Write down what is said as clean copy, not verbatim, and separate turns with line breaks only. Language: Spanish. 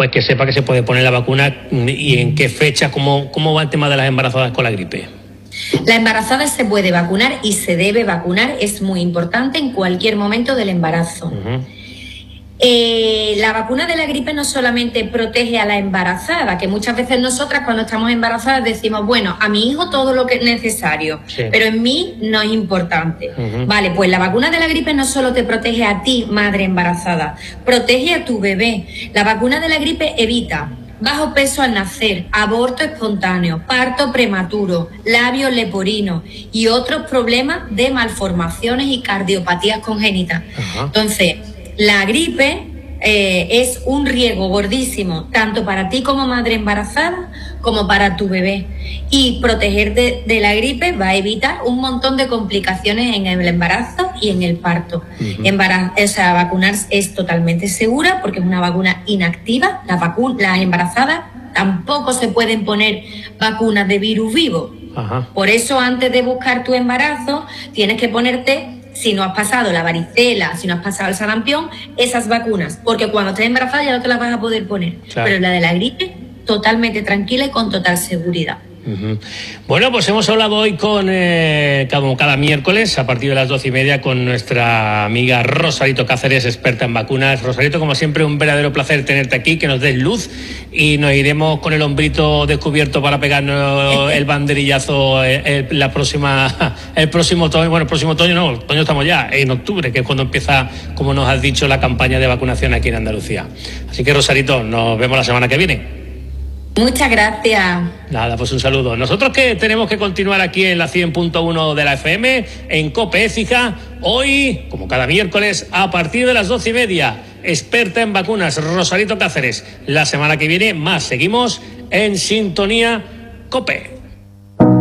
pues que sepa que se puede poner la vacuna y en qué fecha, cómo va el tema de las embarazadas con la gripe.
La embarazada se puede vacunar y se debe vacunar, es muy importante en cualquier momento del embarazo. La vacuna de la gripe no solamente protege a la embarazada, que muchas veces nosotras cuando estamos embarazadas decimos, bueno, a mi hijo todo lo que es necesario, pero en mí no es importante. Vale, pues la vacuna de la gripe no solo te protege a ti, madre embarazada, protege a tu bebé. La vacuna de la gripe evita bajo peso al nacer, aborto espontáneo, parto prematuro, labio leporino y otros problemas de malformaciones y cardiopatías congénitas. Entonces, la gripe es un riesgo gordísimo, tanto para ti como madre embarazada, como para tu bebé. Y protegerte de la gripe va a evitar un montón de complicaciones en el embarazo y en el parto. Vacunar es totalmente segura porque es una vacuna inactiva. Las embarazadas tampoco se pueden poner vacunas de virus vivo. Por eso, antes de buscar tu embarazo, tienes que ponerte, si no has pasado la varicela, si no has pasado el sarampión, esas vacunas, porque cuando estés embarazada ya no te las vas a poder poner. Pero la de la gripe, totalmente tranquila y con total seguridad.
Bueno, pues hemos hablado hoy como cada miércoles a partir de las 12:30 con nuestra amiga Rosarito Cáceres, experta en vacunas. Rosarito, como siempre, un verdadero placer tenerte aquí, que nos des luz y nos iremos con el hombrito descubierto para pegarnos el banderillazo el próximo otoño. Bueno, el próximo otoño no, otoño estamos ya en octubre, que es cuando empieza, como nos has dicho, la campaña de vacunación aquí en Andalucía. Así que, Rosarito, nos vemos la semana que viene.
Muchas gracias.
Nada, pues un saludo. Nosotros que tenemos que continuar aquí en la 100.1 de la FM, en COPE Écija, hoy, como cada miércoles, a partir de las 12:30, experta en vacunas, Rosarito Cáceres. La semana que viene más, seguimos en Sintonía COPE.